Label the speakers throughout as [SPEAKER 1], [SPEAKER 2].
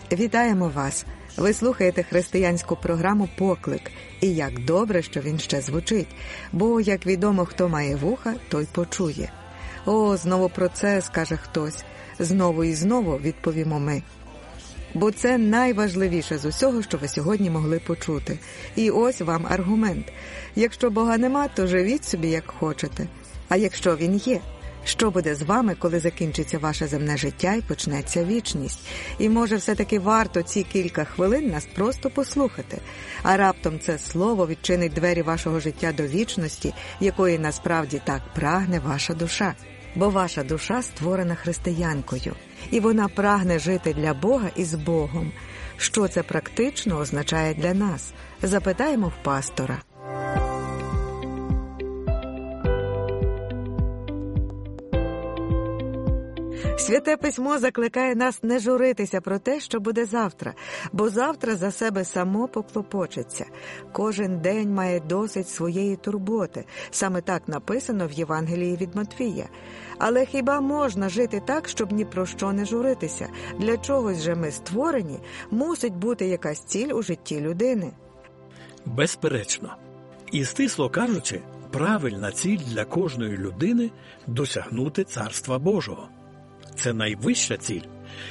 [SPEAKER 1] Вітаємо вас! Ви слухаєте християнську програму «Поклик». І як добре, що він ще звучить. Бо, як відомо, хто має вуха, той почує. О, знову про це скаже хтось. Знову і знову відповімо ми. Бо це найважливіше з усього, що ви сьогодні могли почути. І ось вам аргумент. Якщо Бога нема, то живіть собі як хочете. А якщо Він є? Що буде з вами, коли закінчиться ваше земне життя і почнеться вічність? І може все-таки варто ці кілька хвилин нас просто послухати. А раптом це слово відчинить двері вашого життя до вічності, якої насправді так прагне ваша душа. Бо ваша душа створена християнкою. І вона прагне жити для Бога і з Богом. Що це практично означає для нас? Запитаємо в пастора. Святе Письмо закликає нас не журитися про те, що буде завтра, бо завтра за себе само поклопочеться. Кожен день має досить своєї турботи. Саме так написано в Євангелії від Матвія. Але хіба можна жити так, щоб ні про що не журитися? Для чогось же ми створені, мусить бути якась ціль у житті людини.
[SPEAKER 2] Безперечно. І стисло кажучи, правильна ціль для кожної людини – досягнути Царства Божого. Це найвища ціль.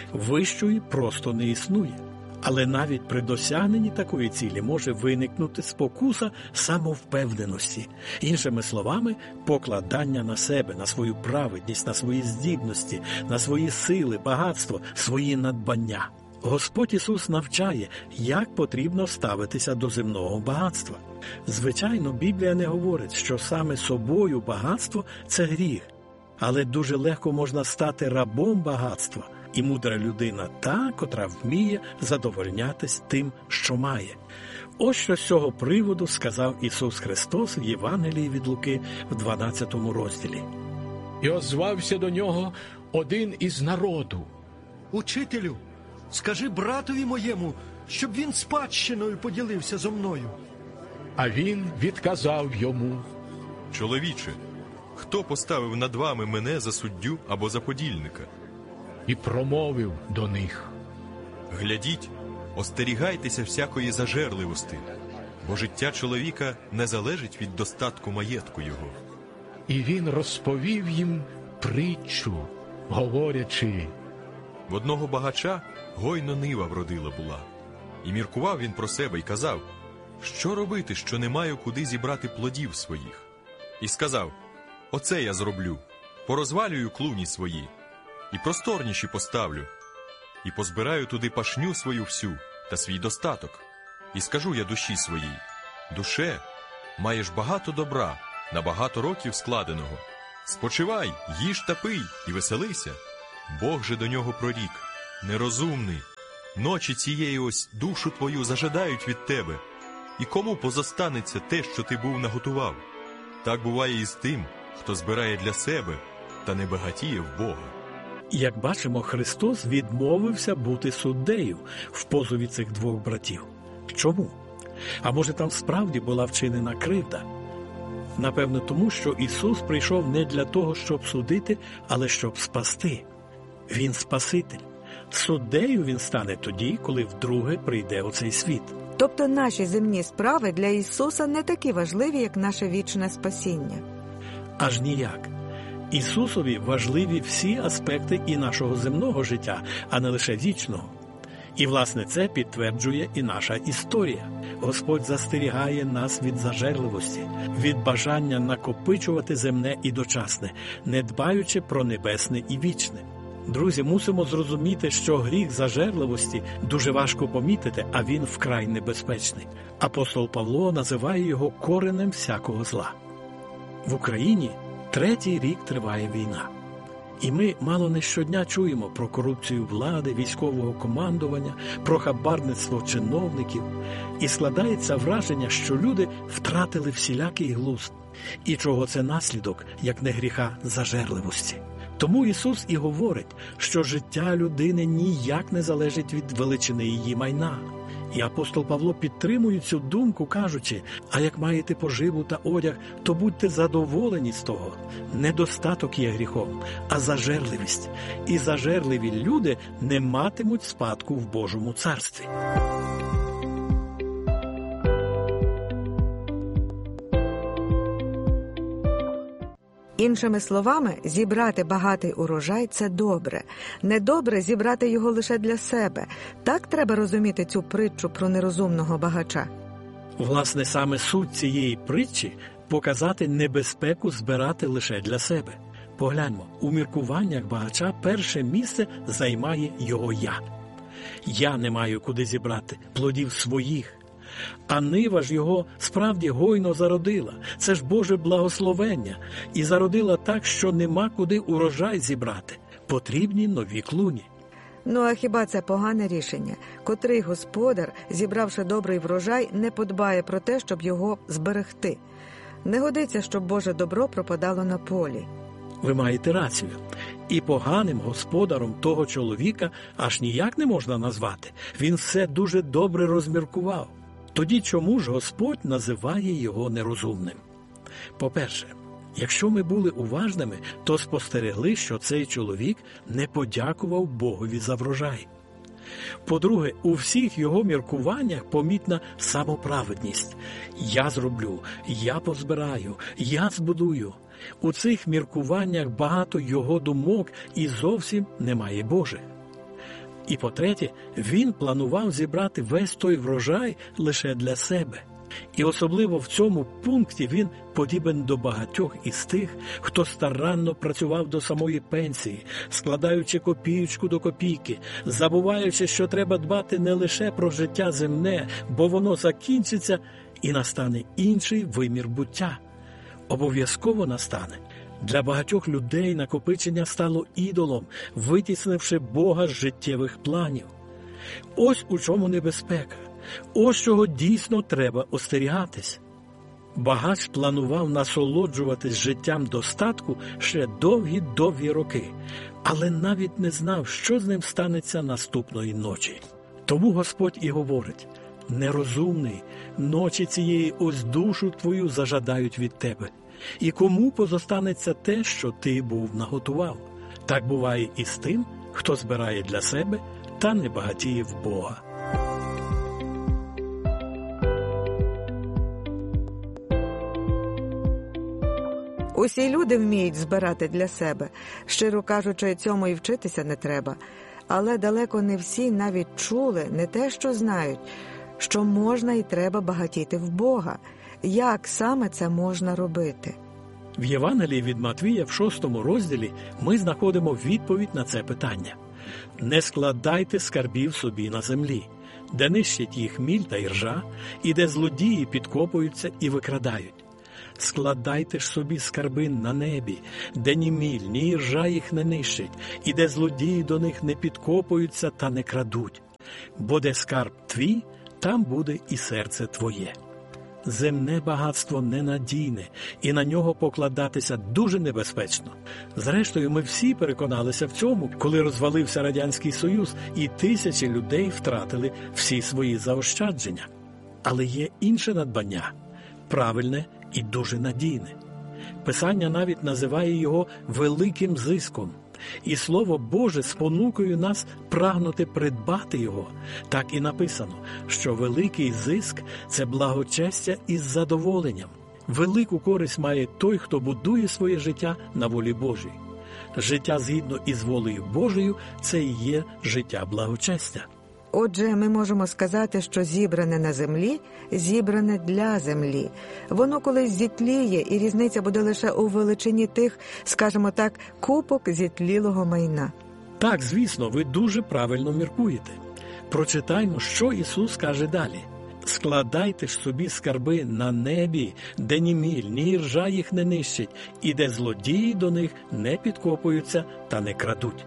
[SPEAKER 2] Вищої просто не існує. Але навіть при досягненні такої цілі може виникнути спокуса самовпевненості. Іншими словами, покладання на себе, на свою праведність, на свої здібності, на свої сили, багатство, свої надбання. Господь Ісус навчає, як потрібно ставитися до земного багатства. Звичайно, Біблія не говорить, що саме собою багатство – це гріх. Але дуже легко можна стати рабом багатства. І мудра людина та, котра вміє задовольнятись тим, що має. Ось що з цього приводу сказав Ісус Христос в Євангелії від Луки в 12 розділі.
[SPEAKER 3] І озвався до нього один із народу.
[SPEAKER 4] «Учителю, скажи братові моєму, щоб він спадщиною поділився зо мною».
[SPEAKER 3] А він відказав йому:
[SPEAKER 5] «Чоловіче, хто поставив над вами мене за суддю або за подільника?»
[SPEAKER 3] І промовив до них:
[SPEAKER 5] «Глядіть, остерігайтеся всякої зажерливості, бо життя чоловіка не залежить від достатку маєтку його».
[SPEAKER 3] І він розповів їм притчу, говорячи:
[SPEAKER 5] «В одного багача гойно нива вродила була. І міркував він про себе і казав: що робити, що не маю куди зібрати плодів своїх? І сказав: оце я зроблю, порозвалюю клуні свої, і просторніші поставлю, і позбираю туди пашню свою всю та свій достаток. І скажу я душі своїй: душе, маєш багато добра, на багато років складеного. Спочивай, їж та пий і веселися. Бог же до нього прорік: нерозумний, ночі цієї ось душу твою зажадають від тебе, і кому позостанеться те, що ти був наготував? Так буває і з тим, хто збирає для себе та не багатіє в Бога».
[SPEAKER 2] Як бачимо, Христос відмовився бути суддею в позові цих двох братів. Чому? А може, там справді була вчинена кривда? Напевно, тому, що Ісус прийшов не для того, щоб судити, але щоб спасти. Він Спаситель. Суддею Він стане тоді, коли вдруге прийде у цей світ.
[SPEAKER 1] Тобто наші земні справи для Ісуса не такі важливі, як наше вічне спасіння.
[SPEAKER 2] Аж ніяк. Ісусові важливі всі аспекти і нашого земного життя, а не лише вічного. І, власне, це підтверджує і наша історія. Господь застерігає нас від зажерливості, від бажання накопичувати земне і дочасне, не дбаючи про небесне і вічне. Друзі, мусимо зрозуміти, що гріх зажерливості дуже важко помітити, а він вкрай небезпечний. Апостол Павло називає його коренем всякого зла. В Україні 3-й рік триває війна. І ми мало не щодня чуємо про корупцію влади, військового командування, про хабарництво чиновників. І складається враження, що люди втратили всілякий глузд. І чого це наслідок, як не гріха зажерливості. Тому Ісус і говорить, що життя людини ніяк не залежить від величини її майна. І апостол Павло підтримує цю думку, кажучи, а як маєте поживу та одяг, то будьте задоволені з того. Недостаток є гріхом, а зажерливість. І зажерливі люди не матимуть спадку в Божому царстві.
[SPEAKER 1] Іншими словами, зібрати багатий урожай – це добре. Недобре зібрати його лише для себе. Так треба розуміти цю притчу про нерозумного багача.
[SPEAKER 2] Власне, саме суть цієї притчі – показати небезпеку збирати лише для себе. Погляньмо, у міркуваннях багача перше місце займає його «я». «Я не маю куди зібрати плодів своїх». А нива ж його справді гойно зародила. Це ж Боже благословення. І зародила так, що нема куди урожай зібрати. Потрібні нові клуні.
[SPEAKER 1] Ну а хіба це погане рішення? Котрий господар, зібравши добрий врожай, не подбає про те, щоб його зберегти? Не годиться, щоб Боже добро пропадало на полі.
[SPEAKER 2] Ви маєте рацію. І поганим господаром того чоловіка аж ніяк не можна назвати. Він все дуже добре розміркував. Тоді чому ж Господь називає його нерозумним? По-перше, якщо ми були уважними, то спостерегли, що цей чоловік не подякував Богові за врожай. По-друге, у всіх його міркуваннях помітна самоправедність. Я зроблю, я позбираю, я збудую. У цих міркуваннях багато його думок і зовсім немає Божих. І по-третє, він планував зібрати весь той врожай лише для себе. І особливо в цьому пункті він подібен до багатьох із тих, хто старанно працював до самої пенсії, складаючи копієчку до копійки, забуваючи, що треба дбати не лише про життя земне, бо воно закінчиться і настане інший вимір буття. Обов'язково настане. Для багатьох людей накопичення стало ідолом, витіснивши Бога з життєвих планів. Ось у чому небезпека. Ось чого дійсно треба остерігатись. Багач планував насолоджуватись життям достатку ще довгі роки, але навіть не знав, що з ним станеться наступної ночі. Тому Господь і говорить: «Нерозумний, ночі цієї ось душу твою зажадають від тебе. І кому позостанеться те, що ти був наготував?» Так буває і з тим, хто збирає для себе та не багатіє в Бога.
[SPEAKER 1] Усі люди вміють збирати для себе. Щиро кажучи, цьому і вчитися не треба. Але далеко не всі навіть чули, не те що знають, що можна і треба багатіти в Бога. Як саме це можна робити?
[SPEAKER 2] В Євангелії від Матвія в 6 розділі ми знаходимо відповідь на це питання. «Не складайте скарбів собі на землі, де нищать їх міль та іржа, і де злодії підкопуються і викрадають. Складайте ж собі скарби на небі, де ні міль, ні іржа їх не нищить, і де злодії до них не підкопуються та не крадуть. Бо де скарб твій, там буде і серце твоє». Земне багатство ненадійне, і на нього покладатися дуже небезпечно. Зрештою, ми всі переконалися в цьому, коли розвалився Радянський Союз, і тисячі людей втратили всі свої заощадження. Але є інше надбання – правильне і дуже надійне. Писання навіть називає його великим зиском. І Слово Боже спонукує нас прагнути придбати його. Так і написано, що великий зиск – це благочестя із задоволенням. Велику користь має той, хто будує своє життя на волі Божій. Життя згідно із волею Божою – це і є життя благочестя.
[SPEAKER 1] Отже, ми можемо сказати, що зібране на землі – зібране для землі. Воно колись зітліє, і різниця буде лише у величині тих, скажімо так, купок зітлілого майна.
[SPEAKER 2] Так, звісно, ви дуже правильно міркуєте. Прочитаймо, що Ісус каже далі. «Складайте ж собі скарби на небі, де ні міль, ні іржа їх не нищить, і де злодії до них не підкопуються та не крадуть».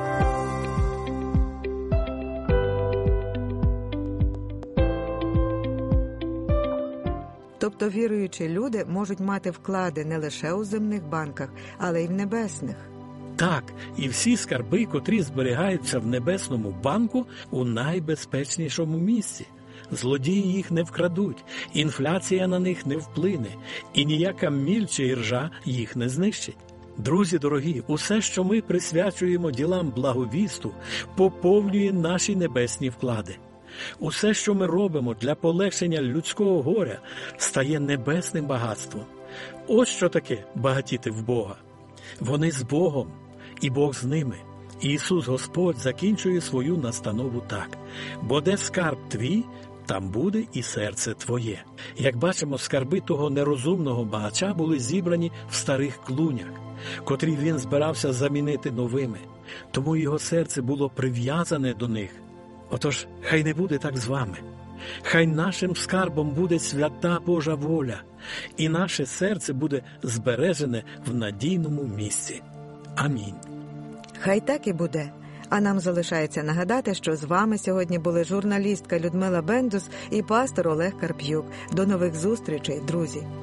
[SPEAKER 1] Тобто віруючі люди можуть мати вклади не лише у земних банках, але й в небесних.
[SPEAKER 2] Так, і всі скарби, котрі зберігаються в небесному банку, у найбезпечнішому місці. злодії їх не вкрадуть, інфляція на них не вплине, і ніяка міль чи іржа їх не знищить. Друзі дорогі, усе, що ми присвячуємо ділам благовісту, поповнює наші небесні вклади. Усе, що ми робимо для полегшення людського горя, стає небесним багатством. Ось що таке багатіти в Бога. Вони з Богом, і Бог з ними. Ісус Господь закінчує свою настанову так: «Бо де скарб твій, там буде і серце твоє». Як бачимо, скарби того нерозумного багача були зібрані в старих клунях, котрі він збирався замінити новими, тому його серце було прив'язане до них. Отож, хай не буде так з вами. Хай нашим скарбом буде свята Божа воля, і наше серце буде збережене в надійному місці. Амінь.
[SPEAKER 1] Хай так і буде. А нам залишається нагадати, що з вами сьогодні були журналістка Людмила Бендус і пастор Олег Карп'юк. До нових зустрічей, друзі!